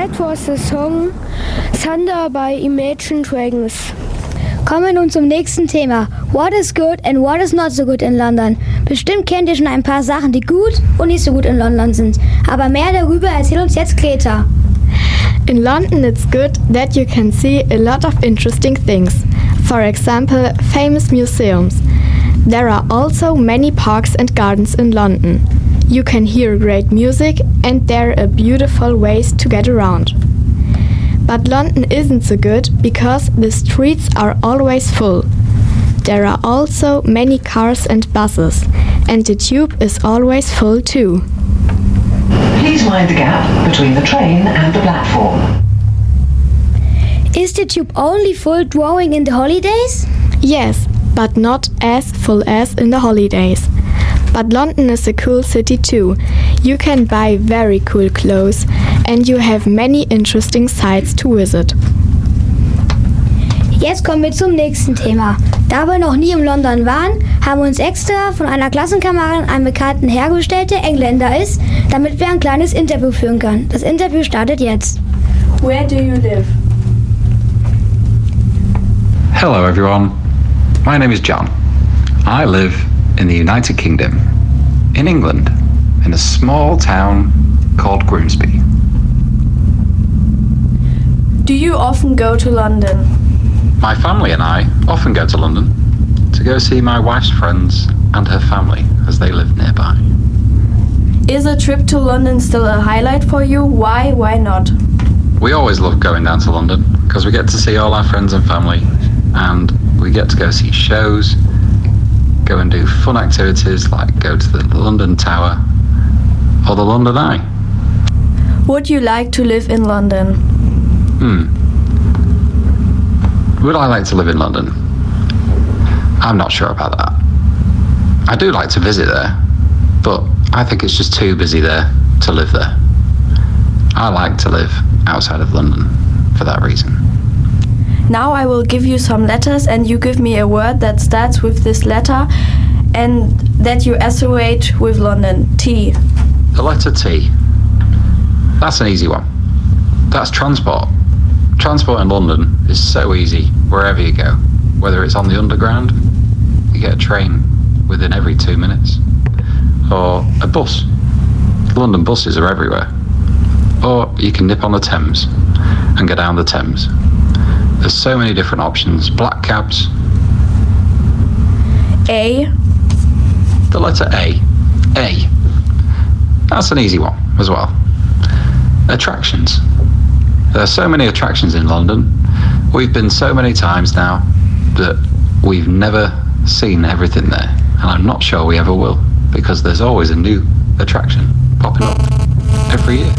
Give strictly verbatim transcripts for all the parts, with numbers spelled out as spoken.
That was the song Thunder by Imagine Dragons. Kommen wir nun zum nächsten Thema. What is good and what is not so good in London? Bestimmt kennt ihr schon ein paar Sachen, die gut und nicht so gut in London sind. Aber mehr darüber erzählt uns jetzt Greta. In London it's good that you can see a lot of interesting things. For example, famous museums. There are also many parks and gardens in London. You can hear great music and there are beautiful ways to get around. But London isn't so good because the streets are always full. There are also many cars and buses, and the tube is always full too. Please mind the gap between the train and the platform. Is the tube only full during in the holidays? Yes, but not as full as in the holidays. But London is a cool city too. You can buy very cool clothes and you have many interesting sites to visit. Jetzt kommen wir zum nächsten Thema. Da wir noch nie in London waren, haben wir uns extra von einer Klassenkameradin einen bekannten hergestellt, der Engländer ist, damit wir ein kleines Interview führen können. Das Interview startet jetzt. Where do you live? Hello everyone, my name is John. I live in the United Kingdom, in England, in a small town called Grimsby. Do you often go to London? My family and I often go to London to go see my wife's friends and her family as they live nearby. Is a trip to London still a highlight for you? Why, why not? We always love going down to London because we get to see all our friends and family and we get to go see shows, go and do fun activities like go to the London Tower or the London Eye. Would you like to live in London? Hmm. Would I like to live in London? I'm not sure about that. I do like to visit there, but I think it's just too busy there to live there. I like to live outside of London for that reason. Now I will give you some letters and you give me a word that starts with this letter and that you associate with London. T. The letter T. That's an easy one. That's transport. Transport in London is so easy wherever you go. Whether it's on the underground, you get a train within every two minutes, or a bus. London buses are everywhere. Or you can nip on the Thames and go down the Thames. There's so many different options. Black cabs. A. The letter A. A. That's an easy one as well. Attractions. There are so many attractions in London. We've been so many times now that we've never seen everything there. And I'm not sure we ever will, because there's always a new attraction popping up every year.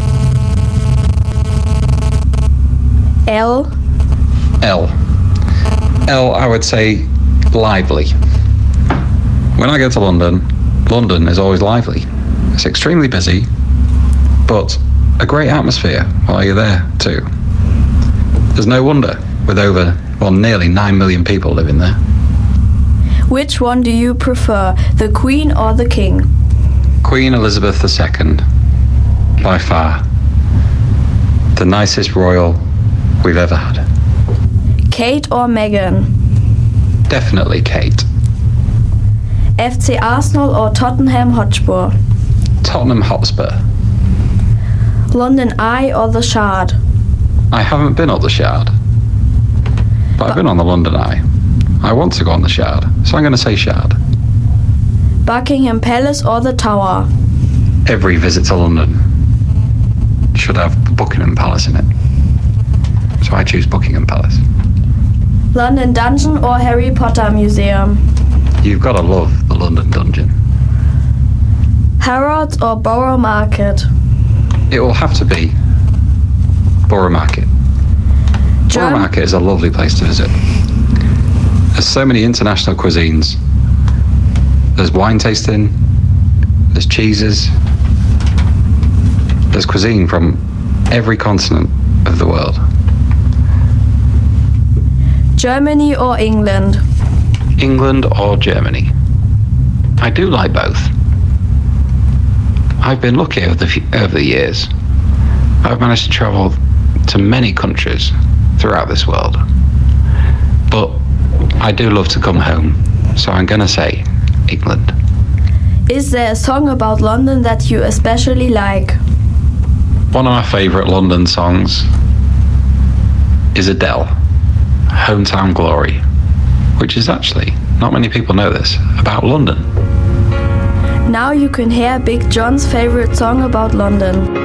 L. L. L, I would say lively. When I go to London, London is always lively. It's extremely busy, but a great atmosphere while you're there too. There's no wonder with over, well, nearly nine million people living there. Which one do you prefer, the Queen or the King? Queen Elizabeth the Second, by far. The nicest royal we've ever had. Kate or Meghan? Definitely Kate. F C Arsenal or Tottenham Hotspur? Tottenham Hotspur. London Eye or the Shard? I haven't been on the Shard, but, but I've been on the London Eye. I want to go on the Shard, so I'm going to say Shard. Buckingham Palace or the Tower? Every visit to London should have Buckingham Palace in it, so I choose Buckingham Palace. London Dungeon or Harry Potter Museum? You've got to love the London Dungeon. Harrods or Borough Market? It will have to be Borough Market. Germ- Borough Market is a lovely place to visit. There's so many international cuisines. There's wine tasting, there's cheeses, there's cuisine from every continent of the world. Germany or England? England or Germany. I do like both. I've been lucky over the, few, over the years. I've managed to travel to many countries throughout this world. But I do love to come home, so I'm gonna say England. Is there a song about London that you especially like? One of my favourite London songs is Adele, Hometown Glory, which is actually, not many people know this, about London. Now you can hear Big John's favorite song about London.